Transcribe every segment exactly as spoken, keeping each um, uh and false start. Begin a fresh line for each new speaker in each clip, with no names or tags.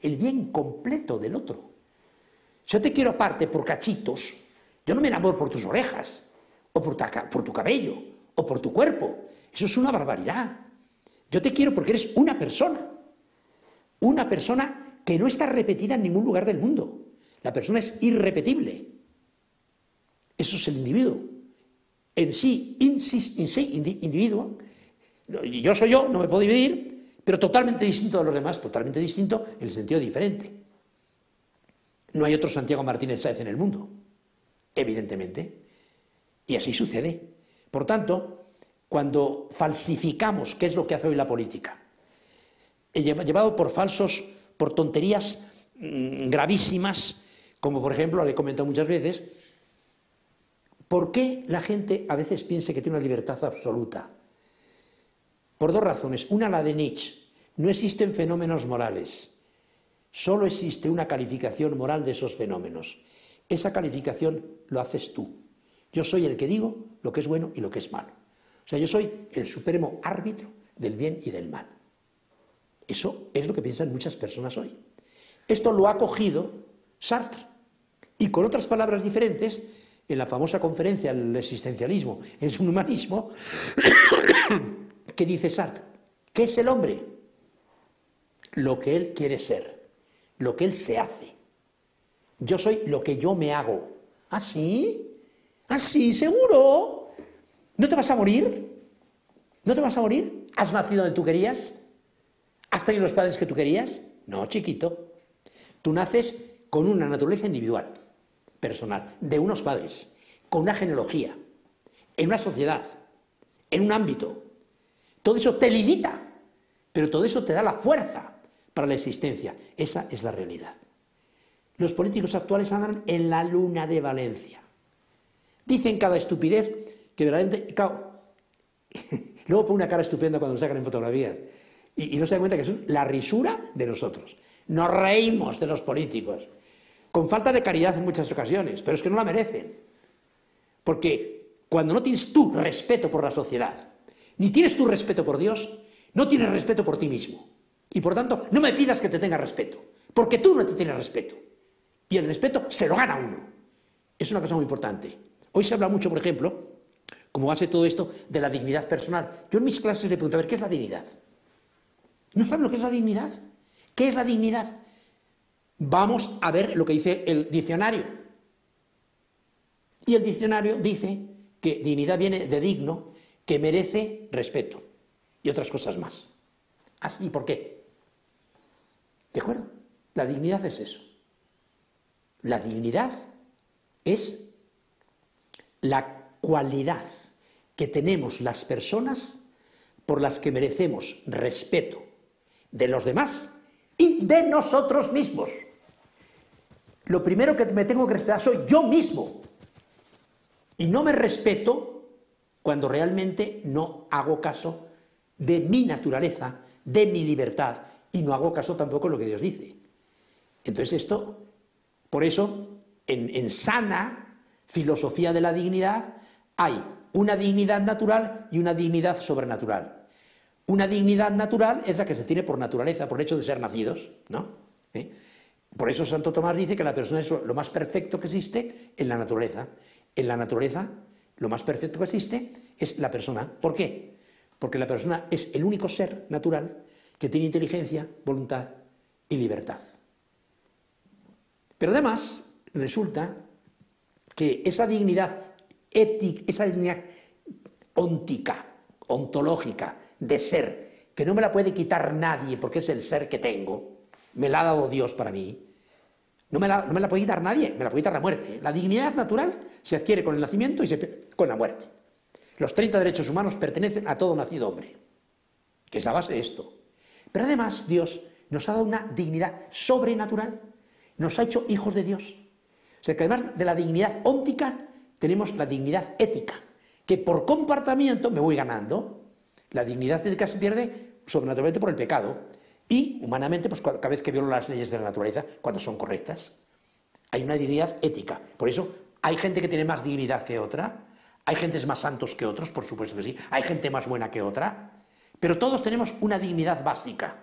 el bien completo del otro. Si yo te quiero aparte por cachitos, yo no me enamoro por tus orejas, o por tu, por tu cabello, o por tu cuerpo. Eso es una barbaridad. Yo te quiero porque eres una persona. Una persona que no está repetida en ningún lugar del mundo. La persona es irrepetible. Eso es el individuo. En sí, in sí, in sí individuo. Yo soy yo, no me puedo dividir, pero totalmente distinto de los demás, totalmente distinto en el sentido diferente. No hay otro Santiago Martínez Sáez en el mundo, evidentemente. Y así sucede. Por tanto, cuando falsificamos, ¿qué es lo que hace hoy la política? Llevado por falsos, por tonterías mmm, gravísimas, como por ejemplo, le he comentado muchas veces, ¿por qué la gente a veces piensa que tiene una libertad absoluta? Por dos razones. Una, la de Nietzsche. No existen fenómenos morales. Solo existe una calificación moral de esos fenómenos. Esa calificación lo haces tú. Yo soy el que digo lo que es bueno y lo que es malo. O sea, yo soy el supremo árbitro del bien y del mal. Eso es lo que piensan muchas personas hoy. Esto lo ha cogido Sartre. Y con otras palabras diferentes, en la famosa conferencia El existencialismo es un humanismo, ¿qué dice Sartre? ¿Qué es el hombre? Lo que él quiere ser, lo que él se hace. Yo soy lo que yo me hago. ¿Ah, sí? ¿Ah, sí? ¿Seguro? ¿No te vas a morir? ¿No te vas a morir? ¿Has nacido donde tú querías? ¿Has tenido los padres que tú querías? No, chiquito. Tú naces con una naturaleza individual, personal, de unos padres, con una genealogía, en una sociedad, en un ámbito. Todo eso te limita, pero todo eso te da la fuerza para la existencia. Esa es la realidad. Los políticos actuales andan en la luna de Valencia. Dicen cada estupidez que verdaderamente... Claro, luego pone una cara estupenda cuando lo sacan en fotografías. Y, y no se dan cuenta que son la risura de nosotros. Nos reímos de los políticos, con falta de caridad en muchas ocasiones, pero es que no la merecen. Porque cuando no tienes tú respeto por la sociedad, ni tienes tu respeto por Dios, no tienes respeto por ti mismo. Y por tanto, no me pidas que te tenga respeto, porque tú no te tienes respeto. Y el respeto se lo gana uno. Es una cosa muy importante. Hoy se habla mucho, por ejemplo, como base de todo esto, de la dignidad personal. Yo en mis clases le pregunto, a ver, ¿qué es la dignidad? ¿No saben lo que es la dignidad? ¿Qué es la dignidad? Vamos a ver lo que dice el diccionario. Y el diccionario dice que dignidad viene de digno, que merece respeto, y otras cosas más. ¿Así? ¿Por qué? ¿De acuerdo? La dignidad es eso. La dignidad es la cualidad que tenemos las personas por las que merecemos respeto de los demás y de nosotros mismos. Lo primero que me tengo que respetar soy yo mismo. Y no me respeto cuando realmente no hago caso de mi naturaleza, de mi libertad, y no hago caso tampoco de lo que Dios dice. Entonces esto, por eso, en, en sana filosofía de la dignidad, hay una dignidad natural y una dignidad sobrenatural. Una dignidad natural es la que se tiene por naturaleza, por el hecho de ser nacidos, ¿no? ¿Eh? Por eso Santo Tomás dice que la persona es lo más perfecto que existe en la naturaleza. En la naturaleza, lo más perfecto que existe es la persona. ¿Por qué? Porque la persona es el único ser natural que tiene inteligencia, voluntad y libertad. Pero además, resulta que esa dignidad ética, esa dignidad óntica, ontológica, de ser, que no me la puede quitar nadie porque es el ser que tengo, me la ha dado Dios para mí, no me la, no me la puede quitar nadie, me la puede quitar la muerte. La dignidad natural se adquiere con el nacimiento y se, con la muerte. Los treinta derechos humanos pertenecen a todo nacido hombre, que es la base de esto. Pero además Dios nos ha dado una dignidad sobrenatural, nos ha hecho hijos de Dios. O sea que además de la dignidad óntica, tenemos la dignidad ética, que por comportamiento me voy ganando. La dignidad ética se pierde sobrenaturalmente por el pecado y humanamente pues cada vez que violo las leyes de la naturaleza cuando son correctas. Hay una dignidad ética. Por eso hay gente que tiene más dignidad que otra, hay gentes más santos que otros, por supuesto que sí, hay gente más buena que otra, pero todos tenemos una dignidad básica.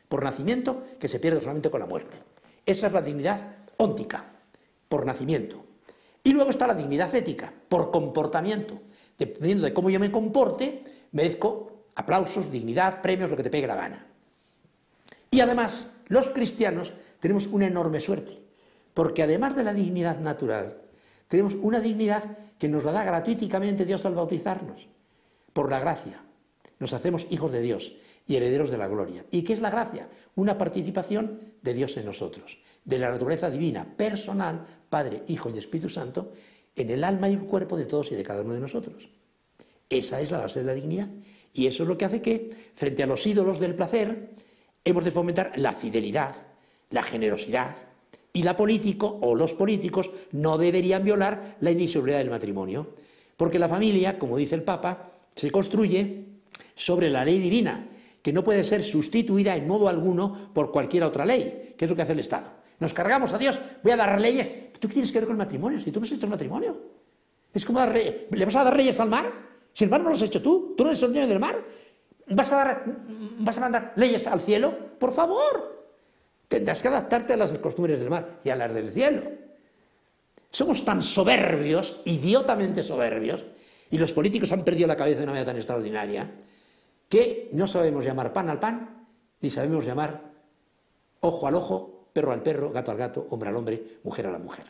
por nacimiento, que se pierde solamente con la muerte. Esa es la dignidad óntica, por nacimiento. Y luego está la dignidad ética, por comportamiento. Dependiendo de cómo yo me comporte, merezco aplausos, dignidad, premios, lo que te pegue la gana. Y además, los cristianos tenemos una enorme suerte, porque además de la dignidad natural, tenemos una dignidad que nos la da gratuitamente Dios al bautizarnos. Por la gracia, nos hacemos hijos de Dios y herederos de la gloria. ¿Y qué es la gracia? Una participación de Dios en nosotros, de la naturaleza divina, personal, Padre, Hijo y Espíritu Santo, en el alma y el cuerpo de todos y de cada uno de nosotros. Esa es la base de la dignidad. Y eso es lo que hace que, frente a los ídolos del placer, hemos de fomentar la fidelidad, la generosidad, y la político o los políticos no deberían violar la indisolubilidad del matrimonio, porque la familia, como dice el Papa, se construye sobre la ley divina, que no puede ser sustituida en modo alguno por cualquier otra ley, que es lo que hace el Estado. Nos cargamos a Dios, voy a dar leyes. ¿Tú qué tienes que ver con el matrimonio? Si tú no has hecho el matrimonio. Es como dar reyes. ¿Le vas a dar leyes al mar? Si el mar no lo has hecho tú, tú no eres el dueño del mar. ¿Vas a, dar, ¿Vas a mandar leyes al cielo? Por favor. Tendrás que adaptarte a las costumbres del mar y a las del cielo. Somos tan soberbios, idiotamente soberbios, y los políticos han perdido la cabeza de una manera tan extraordinaria, que no sabemos llamar pan al pan, ni sabemos llamar ojo al ojo, perro al perro, gato al gato, hombre al hombre, mujer a la mujer.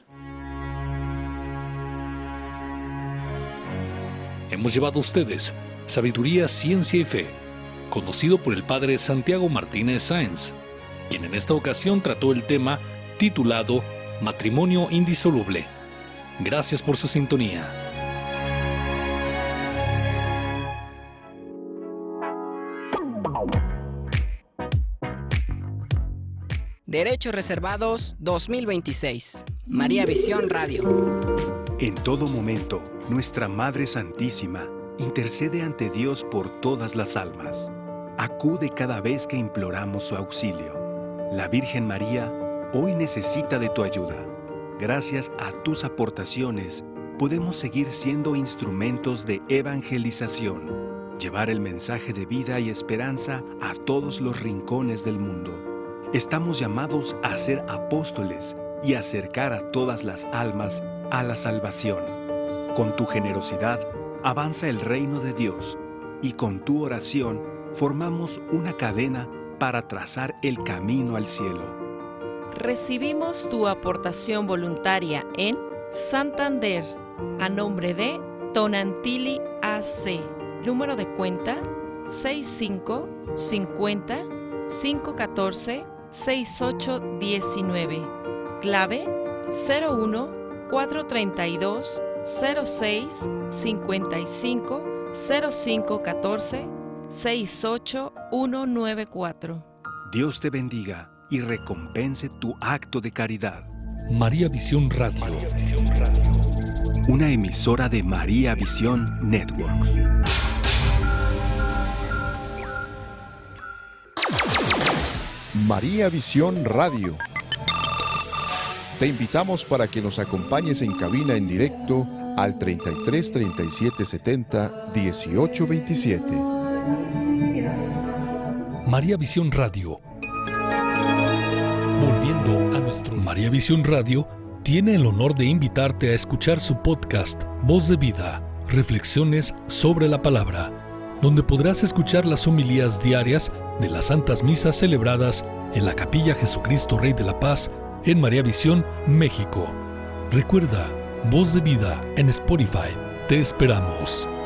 Hemos llevado a ustedes Sabiduría, Ciencia y Fe, conocido por el padre Santiago Martínez Sáenz, quien en esta ocasión trató el tema titulado Matrimonio Indisoluble. Gracias por su sintonía.
Derechos Reservados dos mil veintiséis. María Visión Radio.
En todo momento, nuestra Madre Santísima intercede ante Dios por todas las almas. Acude cada vez que imploramos su auxilio. La Virgen María hoy necesita de tu ayuda. Gracias a tus aportaciones, podemos seguir siendo instrumentos de evangelización, llevar el mensaje de vida y esperanza a todos los rincones del mundo. Estamos llamados a ser apóstoles y acercar a todas las almas a la salvación. Con tu generosidad, avanza el reino de Dios, y con tu oración formamos una cadena para trazar el camino al cielo.
Recibimos tu aportación voluntaria en Santander, a nombre de Tonantili A C. Número de cuenta sesenta y cinco, cincuenta, quinientos catorce, sesenta y ocho diecinueve. Clave cero uno, cuatrocientos treinta y dos, cero seis, cincuenta y cinco, cero cinco catorce, sesenta y ocho ciento noventa y cuatro.
Dios te bendiga y recompense tu acto de caridad.
María Visión Radio.
Una emisora de María Visión Network.
María Visión Radio. Te invitamos para que nos acompañes en cabina en directo al treinta y tres, treinta y siete, setenta, dieciocho veintisiete.
María Visión Radio. Volviendo a nuestro María Visión Radio, tiene el honor de invitarte a escuchar su podcast Voz de Vida, Reflexiones sobre la Palabra, donde podrás escuchar las homilías diarias de las santas misas celebradas en la Capilla Jesucristo Rey de la Paz en María Visión, México. Recuerda, Voz de Vida en Spotify. Te esperamos.